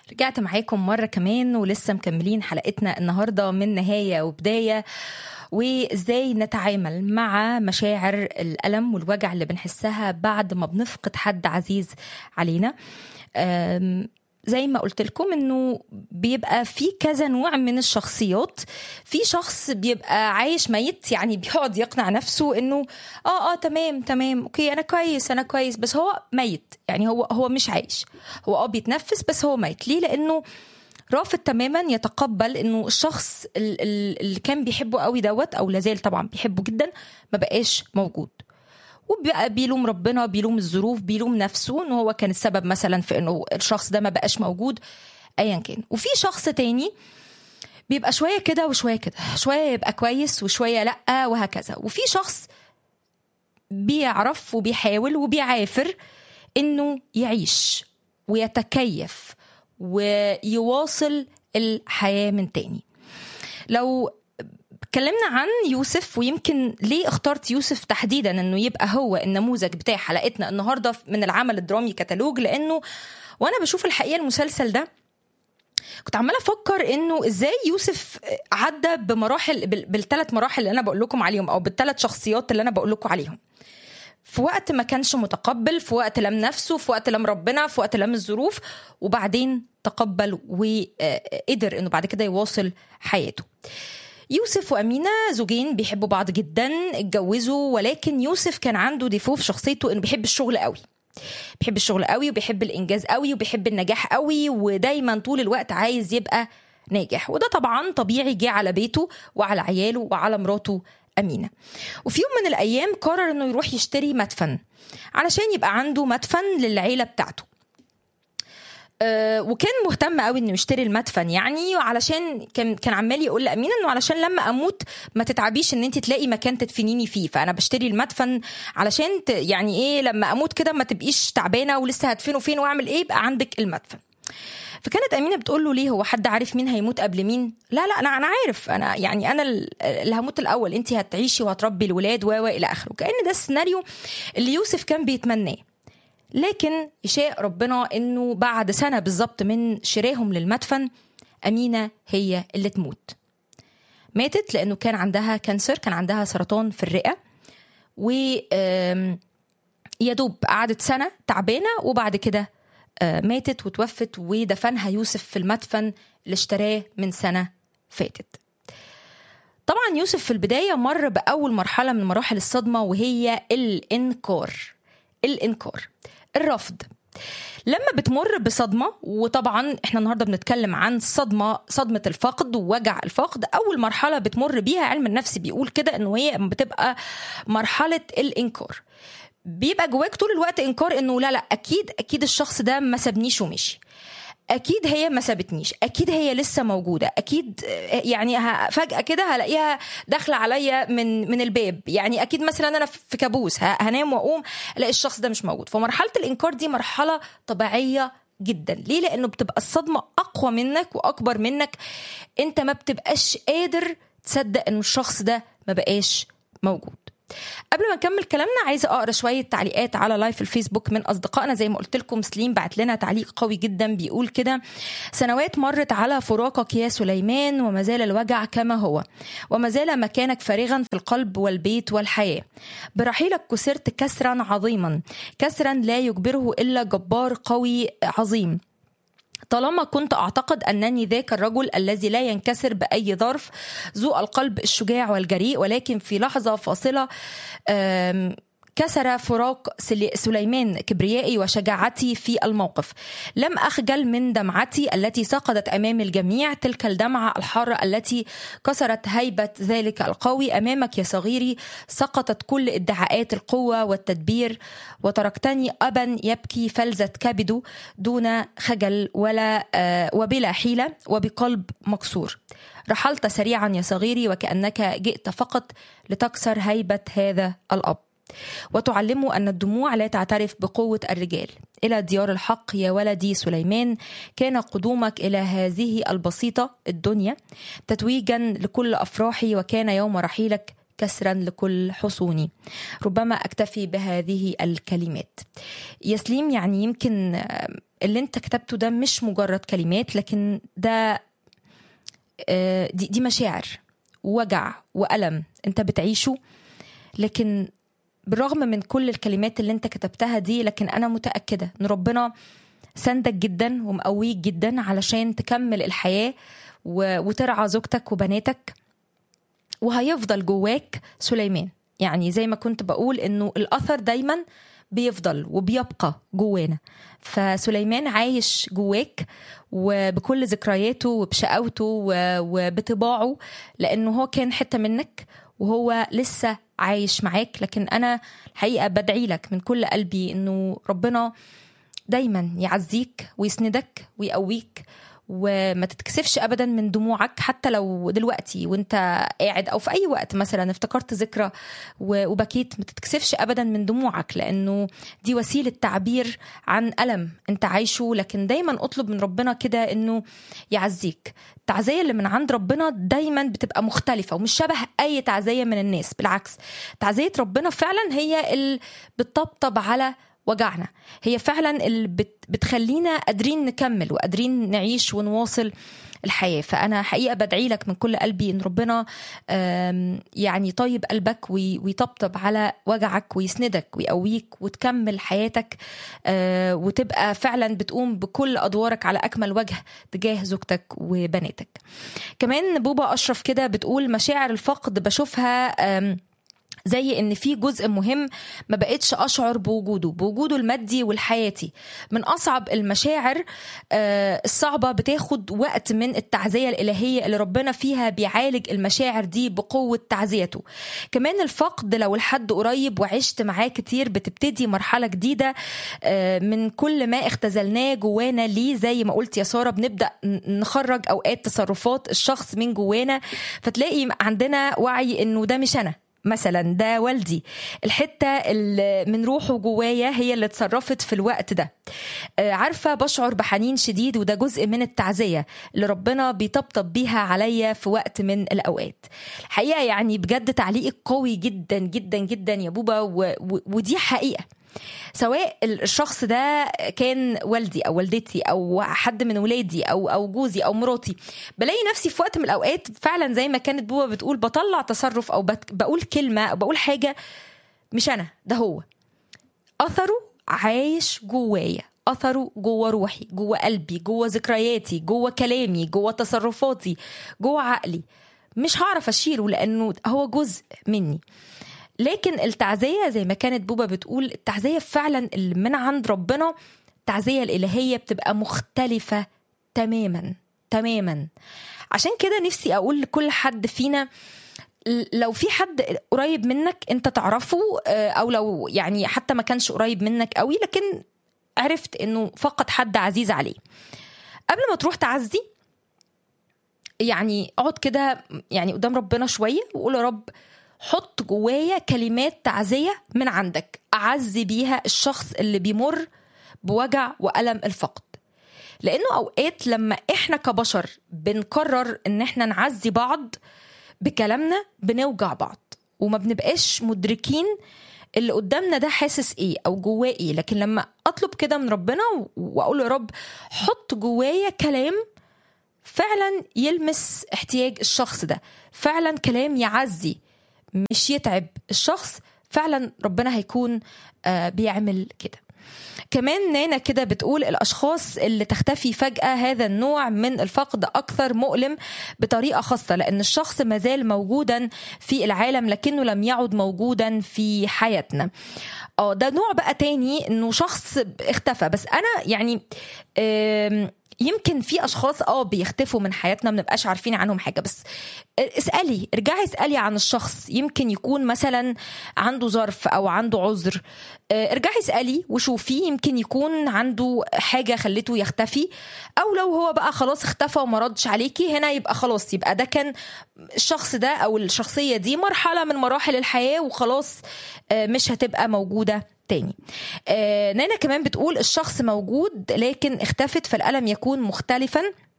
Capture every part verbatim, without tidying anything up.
رجعت معاكم مرة كمان ولسه مكملين حلقتنا النهاردة من نهاية وبداية، وإزاي نتعامل مع مشاعر الألم والوجع اللي بنحسها بعد ما بنفقد حد عزيز علينا. زي ما قلت لكم انه بيبقى في كذا نوع من الشخصيات. في شخص بيبقى عايش ميت، يعني بيقعد يقنع نفسه انه اه اه تمام تمام اوكي انا كويس انا كويس بس هو ميت، يعني هو هو مش عايش، هو اه بيتنفس بس هو ميت. ليه؟ لانه رافض تماما يتقبل انه الشخص اللي كان بيحبه قوي دوت او لازال طبعا بيحبه جدا ما بقاش موجود، وبقى بيلوم ربنا، بيلوم الظروف، بيلوم نفسه انه هو كان السبب مثلا في انه الشخص ده ما بقاش موجود ايا كان. وفي شخص تاني بيبقى شوية كده وشوية كده، شوية يبقى كويس وشوية لأ وهكذا. وفي شخص بيعرف وبيحاول وبيعافر انه يعيش ويتكيف ويواصل الحياة من تاني. لو اتكلمنا عن يوسف، ويمكن ليه اخترت يوسف تحديدا انه يبقى هو النموذج بتاع حلقتنا النهارده من العمل الدرامي كتالوج، لانه وانا بشوف الحقيقه المسلسل ده كنت عماله افكر انه ازاي يوسف عدى بمراحل، بالثلاث مراحل اللي انا بقول لكم عليهم او بالثلاث شخصيات اللي انا بقول لكم عليهم، في وقت ما كانش متقبل، في وقت لم نفسه، في وقت لم ربنا، في وقت لم الظروف، وبعدين تقبل وقدر انه بعد كده يواصل حياته. يوسف وأمينة زوجين بيحبوا بعض جدا، اتجوزوا، ولكن يوسف كان عنده ديفو في شخصيته انه بيحب الشغل قوي، بيحب الشغل قوي وبيحب الإنجاز قوي وبيحب النجاح قوي، ودايما طول الوقت عايز يبقى ناجح. وده طبعا طبيعي جه على بيته وعلى عياله وعلى مراته أمينة. وفي يوم من الأيام قرر انه يروح يشتري مدفن علشان يبقى عنده مدفن للعيلة بتاعته. أه وكان مهتم قوي انه يشتري المدفن، يعني علشان كان كان عمال يقول لأمينة انه علشان لما اموت ما تتعبيش ان انت تلاقي مكان تدفنيني فيه، فانا بشتري المدفن علشان ت... يعني ايه لما اموت كده ما تبقيش تعبانه ولسه هدفنه فين واعمل ايه، يبقى عندك المدفن. فكانت أمينة بتقول له ليه، هو حد عارف مين هيموت قبل مين؟ لا لا انا انا عارف، انا يعني انا اللي هموت الاول، انت هتعيشي وهتربي الولاد و الى اخره. كأن ده السيناريو اللي يوسف كان بيتمناه. لكن يشاء ربنا انه بعد سنة بالظبط من شراهم للمدفن أمينة هي اللي تموت. ماتت لأنه كان عندها كانسر، كان عندها سرطان في الرئة، و يدوب قعدت سنة تعبانة وبعد كده ماتت وتوفت، ودفنها يوسف في المدفن اللي اشتراه من سنة فاتت. طبعا يوسف في البداية مر بأول مرحلة من مراحل الصدمة، وهي الإنكار. الإنكار الرفض. لما بتمر بصدمة، وطبعا احنا النهاردة بنتكلم عن صدمة صدمة الفقد ووجع الفقد، أول مرحلة بتمر بيها علم النفس بيقول كده انه هي بتبقى مرحلة الإنكار. بيبقى جواك طول الوقت إنكار انه لا لا أكيد أكيد الشخص ده ما سابنيش ومشي، أكيد هي ما سابتنيش، أكيد هي لسه موجودة، أكيد يعني فجأة كده هلاقيها داخلة عليا من من الباب، يعني أكيد مثلا أنا في كابوس هنام وأقوم ألاقي الشخص ده مش موجود. فمرحلة الإنكار دي مرحلة طبيعية جدا. ليه؟ لأنه بتبقى الصدمة أقوى منك وأكبر منك، أنت ما بتبقاش قادر تصدق أنه الشخص ده ما بقاش موجود. قبل ما نكمل كلامنا عايزه اقرا شويه تعليقات على لايف الفيسبوك من اصدقائنا. زي ما قلت لكم سليم بعت لنا تعليق قوي جدا بيقول كده: سنوات مرت على فراقك يا سليمان، وما زال الوجع كما هو، وما زال مكانك فارغا في القلب والبيت والحياه. برحيلك كسرت كسرا عظيما، كسرا لا يجبره الا جبار قوي عظيم. طالما كنت أعتقد أنني ذاك الرجل الذي لا ينكسر بأي ظرف، ذو القلب الشجاع والجريء، ولكن في لحظة فاصلة كسر فراق سليمان كبريائي وشجاعتي في الموقف. لم أخجل من دمعتي التي سقطت أمام الجميع، تلك الدمعة الحارة التي كسرت هيبة ذلك القوي. أمامك يا صغيري سقطت كل ادعاءات القوة والتدبير، وتركتني أبا يبكي فلذة كبده دون خجل ولا وبلا حيلة وبقلب مكسور. رحلت سريعا يا صغيري، وكأنك جئت فقط لتكسر هيبة هذا الأب وتعلموا أن الدموع لا تعترف بقوة الرجال. إلى ديار الحق يا ولدي سليمان، كان قدومك إلى هذه البسيطة الدنيا تتويجا لكل أفراحي، وكان يوم رحيلك كسرا لكل حصوني. ربما أكتفي بهذه الكلمات. يسليم، يعني يمكن اللي انت كتبته ده مش مجرد كلمات، لكن ده دي, دي مشاعر ووجع وألم انت بتعيشه. لكن بالرغم من كل الكلمات اللي انت كتبتها دي، لكن انا متأكدة ان ربنا سندك جدا ومقويك جدا علشان تكمل الحياة وترعى زوجتك وبناتك، وهيفضل جواك سليمان. يعني زي ما كنت بقول انه الاثر دايما بيفضل وبيبقى جوانا، فسليمان عايش جواك وبكل ذكرياته وبشقاوته وبطباعه، لانه هو كان حتة منك وهو لسه عايش معاك. لكن انا الحقيقة بدعي لك من كل قلبي انه ربنا دايما يعزيك ويسندك ويقويك، وما تتكسفش ابدا من دموعك، حتى لو دلوقتي وانت قاعد او في اي وقت مثلا افتكرت ذكرى وبكيت، ما تتكسفش ابدا من دموعك، لانه دي وسيلة تعبير عن ألم انت عايشه. لكن دايما اطلب من ربنا كده انه يعزيك. التعزية اللي من عند ربنا دايما بتبقى مختلفة ومش شبه اي تعزية من الناس، بالعكس تعزية ربنا فعلا هي اللي بتطبطب على وجعنا، هي فعلا اللي بتخلينا قادرين نكمل وقادرين نعيش ونواصل الحياة. فأنا حقيقة بدعي لك من كل قلبي إن ربنا يعني طيب قلبك ويطبطب على وجعك ويسندك ويقويك وتكمل حياتك، وتبقى فعلا بتقوم بكل أدوارك على أكمل وجه تجاه زوجتك وبناتك. كمان بوبا أشرف كده بتقول مشاعر الفقد بشوفها زي ان في جزء مهم ما بقتش اشعر بوجوده بوجوده المادي والحياتي. من اصعب المشاعر الصعبة بتاخد وقت من التعزية الالهية اللي ربنا فيها بيعالج المشاعر دي بقوة تعزيته. كمان الفقد لو الحد قريب وعشت معاه كتير بتبتدي مرحلة جديدة من كل ما اختزلناه جوانا ليه. زي ما قلت يا سارة بنبدأ نخرج اوقات تصرفات الشخص من جوانا، فتلاقي عندنا وعي انه ده مش انا مثلا، ده والدي، الحتة اللي من روحه جوايا هي اللي اتصرفت في الوقت ده. عارفة بشعر بحنين شديد، وده جزء من التعزية اللي ربنا بيطبطب بيها عليا في وقت من الأوقات. الحقيقة يعني بجد تعليق قوي جدا جدا جدا يا بوبا، و... و... ودي حقيقة. سواء الشخص ده كان والدي أو والدتي أو حد من ولادي أو أو جوزي أو مراتي، بلاقي نفسي في وقت من الأوقات فعلا زي ما كانت بوبا بتقول بطلع تصرف أو بقول كلمة أو بقول حاجة مش أنا، ده هو. أثره عايش جوايا، أثره جوا روحي، جوا قلبي، جوا ذكرياتي، جوا كلامي، جوا تصرفاتي، جوا عقلي. مش هعرف أشيله لأنه هو جزء مني. لكن التعزية زي ما كانت بوبا بتقول، التعزية فعلا اللي من عند ربنا، التعزية الإلهية بتبقى مختلفة تماما تماما. عشان كده نفسي أقول لكل حد فينا، لو في حد قريب منك انت تعرفه، أو لو يعني حتى ما كانش قريب منك قوي لكن عرفت انه فقد حد عزيز عليه، قبل ما تروح تعزي يعني اقعد كده يعني قدام ربنا شوية وقول يا رب حط جوايا كلمات تعزية من عندك أعزي بيها الشخص اللي بيمر بوجع وألم الفقد. لأنه أوقات لما إحنا كبشر بنقرر إن إحنا نعزي بعض بكلامنا بنوجع بعض وما بنبقاش مدركين اللي قدامنا ده حاسس إيه أو جواه إيه. لكن لما أطلب كده من ربنا وأقول يا رب حط جوايا كلام فعلا يلمس احتياج الشخص ده، فعلا كلام يعزي مش يتعب الشخص، فعلا ربنا هيكون بيعمل كده. كمان نانا كده بتقول الأشخاص اللي تختفي فجأة، هذا النوع من الفقد أكثر مؤلم بطريقة خاصة، لأن الشخص مازال موجودا في العالم لكنه لم يعد موجودا في حياتنا. اه ده نوع بقى تاني، انه شخص اختفى. بس انا يعني يمكن في اشخاص اه بيختفوا من حياتنا ما بنبقاش عارفين عنهم حاجه، بس اسالي ارجعي اسالي عن الشخص، يمكن يكون مثلا عنده ظرف او عنده عذر. ارجعي اسالي وشوفي، يمكن يكون عنده حاجه خلته يختفي، او لو هو بقى خلاص اختفى وما ردش عليكي هنا يبقى خلاص، يبقى ده كان الشخص ده او الشخصيه دي مرحله من مراحل الحياه وخلاص مش هتبقى موجوده تاني. آه نانا كمان بتقول الشخص موجود لكن اختفت، فالألم يكون مختلفا.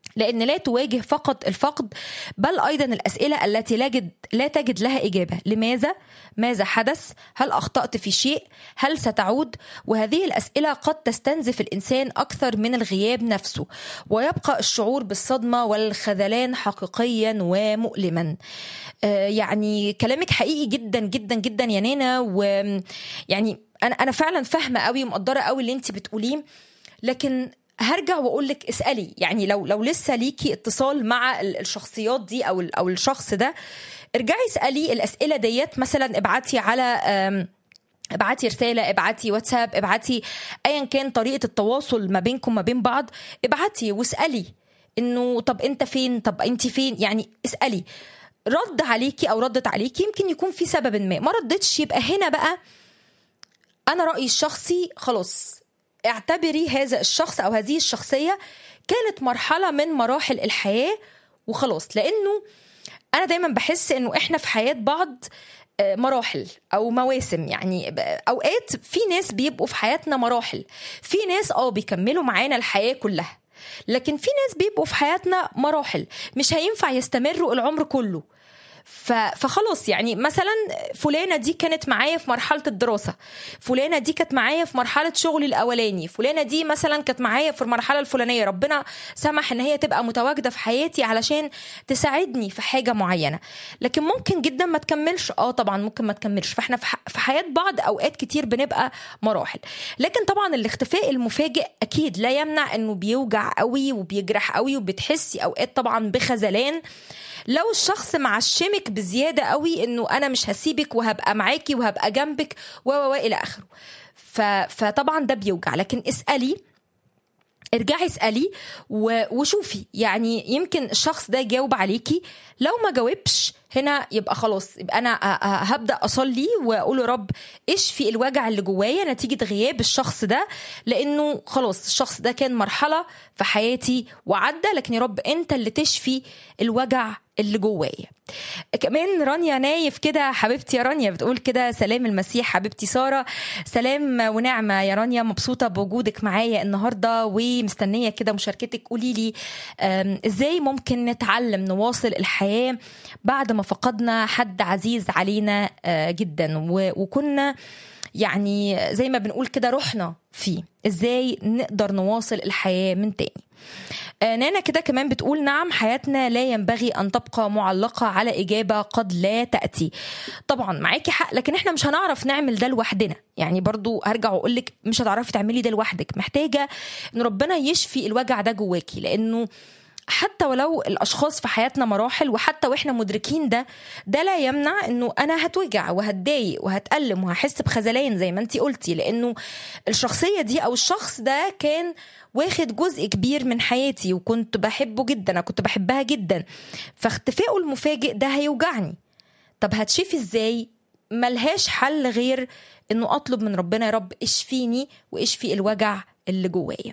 لأن لا تواجه فقط الفقد بل أيضا الأسئلة التي لا, جد لا تجد لها إجابة. لماذا؟ ماذا حدث؟ هل أخطأت في شيء؟ هل ستعود؟ وهذه الأسئلة قد تستنزف الإنسان أكثر من الغياب نفسه، ويبقى الشعور بالصدمة والخذلان حقيقيا ومؤلما. آه يعني كلامك حقيقي جدا جدا جدا يا نانا، ويعني أنا أنا فعلا فاهمة قوي ومقدرة قوي اللي أنت بتقوليه، لكن هرجع واقول لك اسالي. يعني لو لو لسه ليكي اتصال مع الشخصيات دي او او الشخص ده، ارجعي اسالي الاسئله ديت. مثلا ابعتي على ابعتي رساله، ابعتي واتساب، ابعتي ايا كان طريقه التواصل ما بينكم ما بين بعض، ابعتي واسالي انه طب انت فين، طب انت فين. يعني اسالي. رد عليكي او ردت عليكي يمكن يكون في سبب ما، ما ردتش يبقى هنا بقى انا رايي الشخصي خلاص اعتبري هذا الشخص أو هذه الشخصية كانت مرحلة من مراحل الحياة وخلاص. لأنه أنا دايما بحس أنه إحنا في حياة بعض مراحل أو مواسم. يعني أوقات في ناس بيبقوا في حياتنا مراحل، في ناس آه بيكملوا معانا الحياة كلها، لكن في ناس بيبقوا في حياتنا مراحل مش هينفع يستمروا العمر كله. فخلاص يعني مثلا فلانة دي كانت معايا في مرحلة الدراسة، فلانة دي كانت معايا في مرحلة شغلي الأولاني، فلانة دي مثلا كانت معايا في المرحلة الفلانية، ربنا سمح ان هي تبقى متواجدة في حياتي علشان تساعدني في حاجة معينة، لكن ممكن جدا ما تكملش. اه طبعا ممكن ما تكملش. فاحنا في حياة بعض أوقات كتير بنبقى مراحل. لكن طبعا الاختفاء المفاجئ أكيد لا يمنع انه بيوجع قوي وبيجرح قوي وبتحسي أوقات طبعا بخذلان لو الشخص معشمك بزيادة قوي انه انا مش هسيبك وهبقى معاكي وهبقى جنبك و و الى اخره. فطبعا ده بيوجع. لكن اسألي، ارجعي اسألي وشوفي. يعني يمكن الشخص ده يجاوب عليكي، لو ما جاوبش هنا يبقى خلاص، يبقى انا هبدأ اصلي واقول يا رب اشفي الوجع اللي جوايا نتيجة غياب الشخص ده، لانه خلاص الشخص ده كان مرحلة في حياتي وعدى، لكن يا رب انت اللي تشفي الوجع اللي جوايا. كمان رانيا نايف كده، حبيبتي يا رانيا، بتقول كده سلام المسيح حبيبتي سارة. سلام ونعمة يا رانيا، مبسوطة بوجودك معايا النهاردة ومستنية كده مشاركتك. قولي لي ازاي ممكن نتعلم نواصل الحياة بعد ما فقدنا حد عزيز علينا جدا وكنا يعني زي ما بنقول كده روحنا فيه، ازاي نقدر نواصل الحياة من تاني. آه نانا كده كمان بتقول نعم، حياتنا لا ينبغي أن تبقى معلقة على إجابة قد لا تأتي. طبعا معاكي حق، لكن احنا مش هنعرف نعمل ده لوحدنا. يعني برضو هرجع وأقولك مش هتعرفي تعملي ده لوحدك، محتاجة ان ربنا يشفي الوجع ده جواكي، لأنه حتى ولو الأشخاص في حياتنا مراحل وحتى وإحنا مدركين ده، ده لا يمنع أنه أنا هتوجع وهتضايق وهتألم وهحس بخذلان زي ما أنتي قلتي، لأنه الشخصية دي أو الشخص ده كان واخد جزء كبير من حياتي وكنت بحبه جدا، أنا كنت بحبها جدا، فاختفائه المفاجئ ده هيوجعني. طب هتشفي إزاي؟ ملهاش حل غير أنه أطلب من ربنا يا رب اشفيني واشفي الوجع اللي جوايا.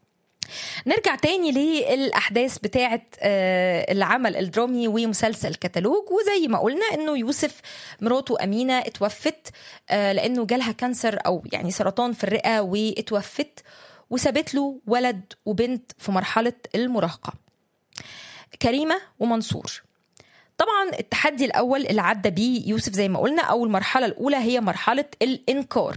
نرجع تاني للأحداث بتاعة العمل الدرامي ومسلسل كتالوج. وزي ما قلنا أنه يوسف مراته أمينة اتوفت لأنه جالها كانسر أو يعني سرطان في الرئة واتوفت، وسابت له ولد وبنت في مرحلة المراهقة، كريمة ومنصور. طبعا التحدي الأول اللي عدى بيه يوسف زي ما قلنا، أول مرحلة الأولى هي مرحلة الإنكار،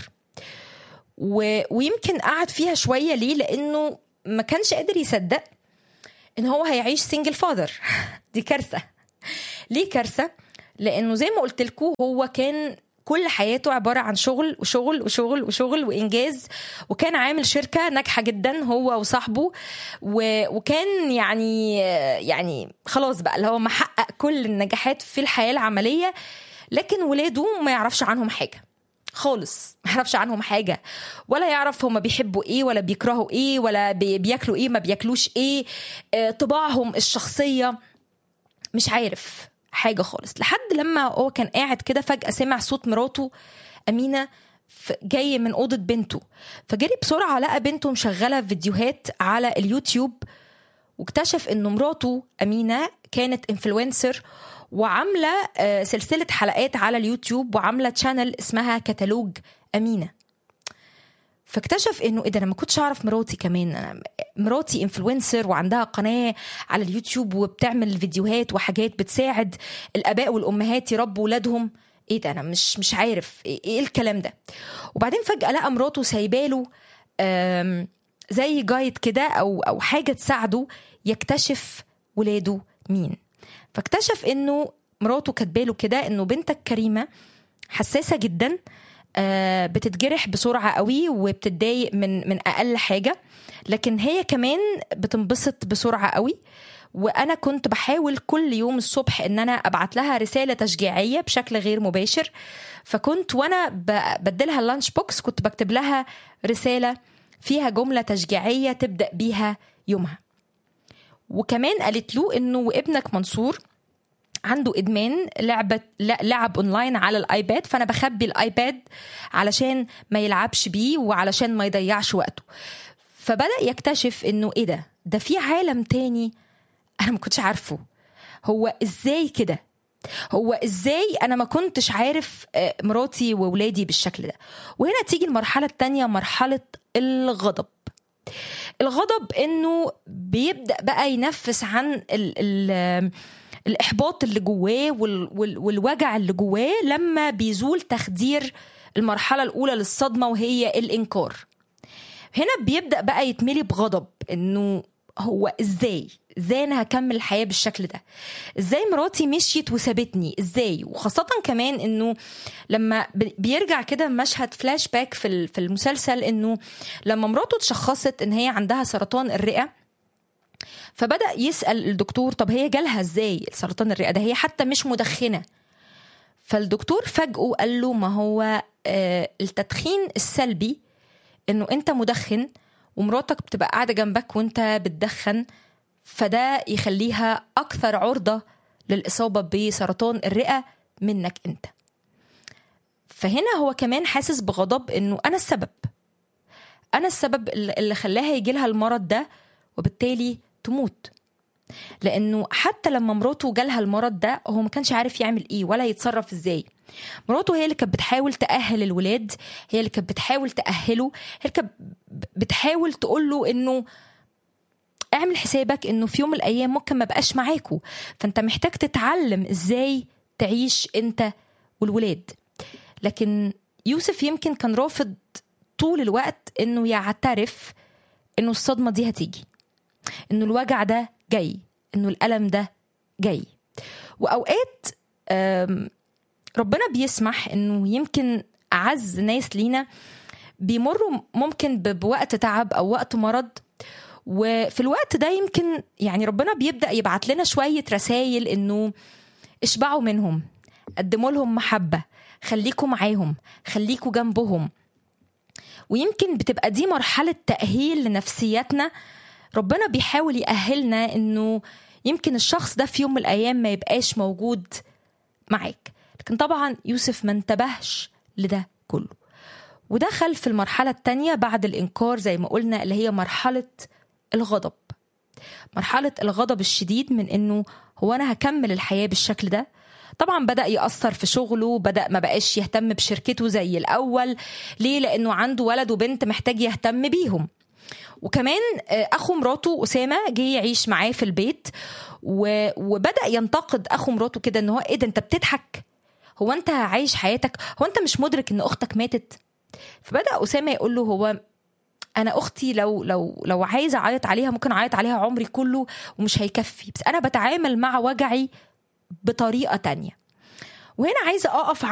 ويمكن قعد فيها شوية. ليه؟ لأنه ما كانش قادر يصدق ان هو هيعيش سينجل فاذر. دي كارثة. ليه كارثة؟ لانه زي ما قلت لكم هو كان كل حياته عبارة عن شغل وشغل وشغل وشغل وإنجاز، وكان عامل شركة ناجحة جدا هو وصاحبه، وكان يعني يعني خلاص بقى اللي هو محقق كل النجاحات في الحياة العملية، لكن ولاده ما يعرفش عنهم حاجة خالص، ما يعرفش عنهم حاجة، ولا يعرف هم بيحبوا ايه ولا بيكرهوا ايه ولا بياكلوا ايه ما بياكلوش ايه، طباعهم الشخصية مش عارف حاجة خالص. لحد لما هو كان قاعد كده فجأة سمع صوت مراته أمينة جاي من أوضة بنته، فجري بسرعة لقى بنته مشغلة فيديوهات على اليوتيوب، واكتشف انه مراته أمينة كانت انفلونسر وعاملة سلسلة حلقات على اليوتيوب وعاملة تشانل اسمها كتالوج أمينة. فاكتشف انه ايه ده، انا ما كنتش اعرف مراتي كمان، مراتي انفلونسر وعندها قناة على اليوتيوب وبتعمل فيديوهات وحاجات بتساعد الآباء والأمهات يربوا ولادهم. ايه ده؟ انا مش مش عارف ايه الكلام ده. وبعدين فجأة لقى مراته سايباله زي جايد كده او او حاجة تساعده يكتشف ولاده مين. فاكتشف انه مراته كاتباله كده انه بنتك كريمة حساسة جدا، بتتجرح بسرعة قوي وبتتضايق من من أقل حاجة، لكن هي كمان بتنبسط بسرعة قوي. وأنا كنت بحاول كل يوم الصبح إن أنا أبعت لها رسالة تشجيعية بشكل غير مباشر، فكنت وأنا بدلها اللانش بوكس كنت بكتب لها رسالة فيها جملة تشجيعية تبدأ بيها يومها. وكمان قالت له إنه ابنك منصور عنده إدمان لعبة لعب أونلاين على الآيباد، فأنا بخبي الآيباد علشان ما يلعبش بيه وعلشان ما يضيعش وقته. فبدأ يكتشف إنه إيه ده ده في عالم تاني أنا ما كنتش عارفه. هو إزاي كده؟ هو إزاي أنا ما كنتش عارف مراتي وولادي بالشكل ده؟ وهنا تيجي المرحلة التانية، مرحلة الغضب. الغضب إنه بيبدأ بقى ينفس عن ال ال الإحباط اللي جواه والوجع اللي جواه لما بيزول تخدير المرحلة الأولى للصدمة وهي الإنكار. هنا بيبدأ بقى يتملي بغضب إنه هو إزاي إزاي أنا هكمل الحياة بالشكل ده؟ إزاي مراتي مشيت وسابتني؟ إزاي؟ وخاصة كمان إنه لما بيرجع كده مشهد فلاش باك في في المسلسل إنه لما مراته تشخصت إن هي عندها سرطان الرئة، فبدأ يسأل الدكتور طب هي جالها ازاي سرطان الرئة ده؟ هي حتى مش مدخنة. فالدكتور فجأه قال له ما هو التدخين السلبي انه انت مدخن ومراتك بتبقى قاعدة جنبك وانت بتدخن، فده يخليها اكثر عرضة للإصابة بسرطان الرئة منك انت. فهنا هو كمان حاسس بغضب انه انا السبب انا السبب اللي خلاها يجيلها المرض ده وبالتالي تموت. لأنه حتى لما مراته جالها المرض ده هو ما كانش عارف يعمل إيه ولا يتصرف إزاي. مراته هي اللي كانت بتحاول تأهل الولاد، هي اللي كانت بتحاول تأهله، هي اللي كانت بتحاول تقوله إنه اعمل حسابك إنه في يوم من الأيام ممكن ما بقاش معاكو، فأنت محتاج تتعلم إزاي تعيش أنت والولاد. لكن يوسف يمكن كان رافض طول الوقت إنه يعترف إنه الصدمة دي هتيجي، إنه الوجع ده جاي، إنه الألم ده جاي. وأوقات ربنا بيسمح إنه يمكن أعز ناس لينا بيمروا ممكن بوقت تعب أو وقت مرض، وفي الوقت ده يمكن يعني ربنا بيبدأ يبعت لنا شوية رسائل إنه اشبعوا منهم، قدموا لهم محبة، خليكوا معاهم، خليكوا جنبهم. ويمكن بتبقى دي مرحلة تأهيل لنفسياتنا. ربنا بيحاول يأهلنا إنه يمكن الشخص ده في يوم من الأيام ما يبقاش موجود معاك. لكن طبعا يوسف ما انتبهش لده كله، ودخل في المرحلة التانية بعد الإنكار زي ما قلنا اللي هي مرحلة الغضب. مرحلة الغضب الشديد من إنه هو أنا هكمل الحياة بالشكل ده. طبعا بدأ يأثر في شغله، بدأ ما بقاش يهتم بشركته زي الأول. ليه؟ لأنه عنده ولد وبنت محتاج يهتم بيهم. وكمان أخو مراته أسامة جه يعيش معاه في البيت، وبدأ ينتقد أخو مراته كده إنه هو إيه ده أنت بتضحك؟ هو أنت عايش حياتك؟ هو أنت مش مدرك إن أختك ماتت؟ فبدأ أسامة يقول له هو أنا أختي لو لو لو عايزة أعيط عليها ممكن أعيط عليها عمري كله ومش هيكفي، بس أنا بتعامل مع وجعي بطريقة تانية. وهنا عايزة أقف